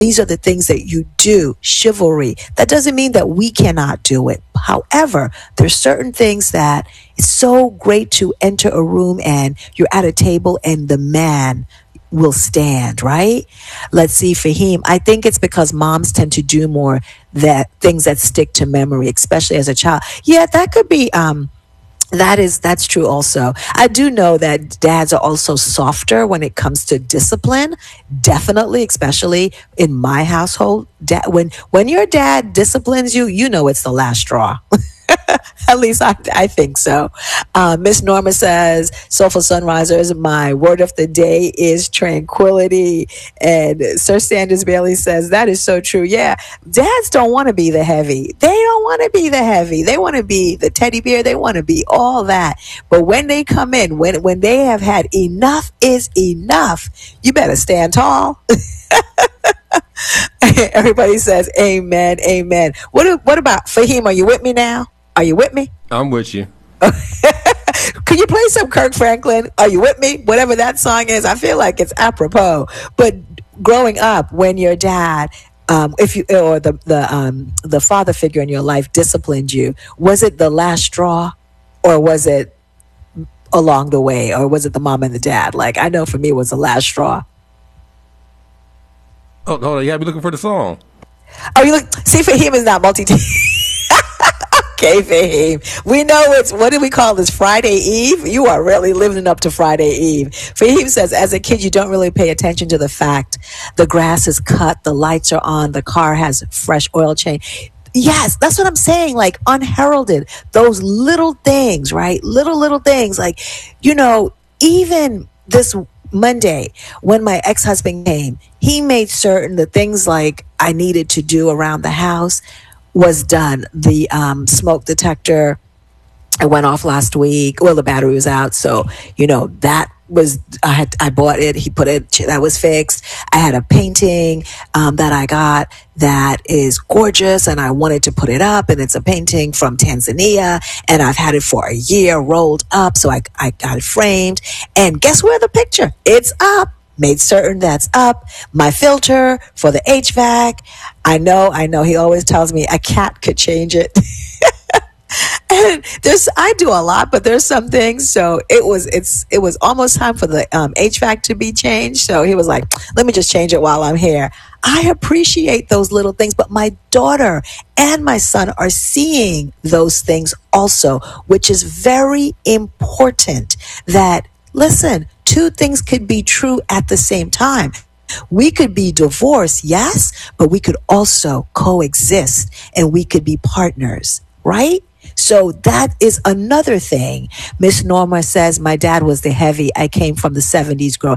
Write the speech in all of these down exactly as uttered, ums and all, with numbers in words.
These are the things that you do, chivalry. That doesn't mean that we cannot do it. However, there's certain things that it's so great to enter a room and you're at a table and the man will stand, right? Let's see, Fahim. I think it's because moms tend to do more that things that stick to memory, especially as a child. Yeah, that could be, um, That is, that's true also. I do know that dads are also softer when it comes to discipline. Definitely, especially in my household. Dad, when, when your dad disciplines you, you know it's the last straw. At least I, I think so. Uh, Miss Norma says, Soulful Sunrisers, my word of the day is tranquility. And Sir Sanders Bailey says, that is so true. Yeah, dads don't want to be the heavy. They don't want to be the heavy. They want to be the teddy bear. They want to be all that. But when they come in, when, when they have had enough is enough, you better stand tall. Everybody says, amen, amen. What, what about Fahim? Are you with me now? Are you with me? I'm with you. Could you play some Kirk Franklin? Are you with me? Whatever that song is, I feel like it's apropos. But growing up, when your dad, um, if you or the the um, the father figure in your life disciplined you, was it the last straw, or was it along the way, or was it the mom and the dad? Like I know for me, it was the last straw. Oh, hold on, you gotta be looking for the song. Oh, you look. See, for him is not multi. Okay, Fahim. We know it's, what do we call this, Friday Eve? You are really living up to Friday Eve. Fahim says, as a kid, you don't really pay attention to the fact the grass is cut, the lights are on, the car has fresh oil change. Yes, that's what I'm saying. Like unheralded, those little things, right? Little, little things. Like, you know, even this Monday, when my ex-husband came, he made certain the things like I needed to do around the house was done. The um, smoke detector, I went off last week. Well, the battery was out. So, you know, that was, I had, I bought it. He put it, that was fixed. I had a painting um, that I got that is gorgeous and I wanted to put it up, and it's a painting from Tanzania and I've had it for a year rolled up. So I, I got it framed, and guess where the picture? It's up. Made certain that's up. My filter for the H V A C. I know, I know. He always tells me a cat could change it. And there's, I do a lot, but there's some things. So it was, it's, it was almost time for the um, H V A C to be changed. So he was like, let me just change it while I'm here. I appreciate those little things, but my daughter and my son are seeing those things also, which is very important. That, listen, two things could be true at the same time. We could be divorced, yes, but we could also coexist and we could be partners, right? So that is another thing. Miss Norma says, my dad was the heavy. I came from the seventies girl.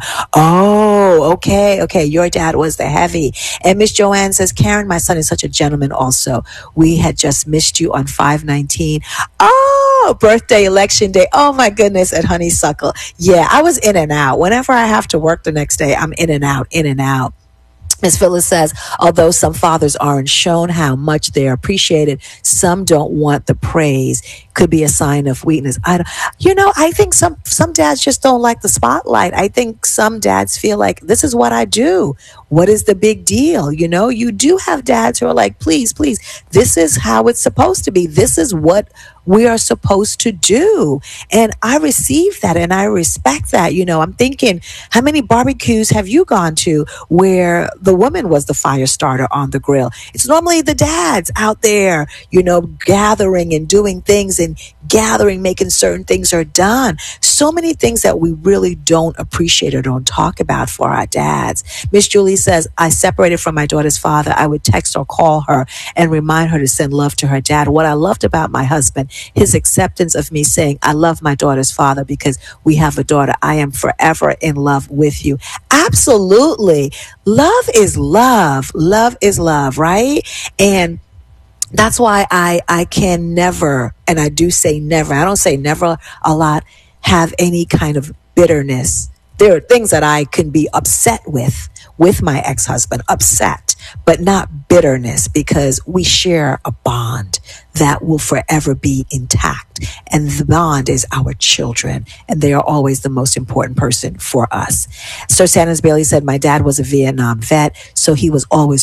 Oh, okay. Okay. Your dad was the heavy. And Miss Joanne says, Karen, my son is such a gentleman also. We had just missed you on five nineteen. Oh, birthday, election day. Oh my goodness, at Honeysuckle. Yeah, I was in and out. Whenever I have to work the next day, I'm in and out, in and out. Miss Phyllis says, although some fathers aren't shown how much they're appreciated, some don't want the praise. Could be a sign of weakness. I don't, you know, I think some, some dads just don't like the spotlight. I think some dads feel like, this is what I do. What is the big deal? You know, you do have dads who are like, please, please, this is how it's supposed to be. This is what we are supposed to do. And I receive that and I respect that. You know, I'm thinking, how many barbecues have you gone to where the woman was the fire starter on the grill? It's normally the dads out there, you know, gathering and doing things and gathering, making certain things are done. So many things that we really don't appreciate or don't talk about for our dads. Miss Julie says, I separated from my daughter's father. I would text or call her and remind her to send love to her dad. What I loved about my husband, his acceptance of me saying, I love my daughter's father because we have a daughter. I am forever in love with you. Absolutely. Love is love. Love is love, right? And that's why I, I can never, and I do say never, I don't say never a lot, have any kind of bitterness. There are things that I can be upset with with my ex-husband, upset, but not bitterness, because we share a bond that will forever be intact. And the bond is our children, and they are always the most important person for us. Sir Sanders Bailey said, my dad was a Vietnam vet, so he was always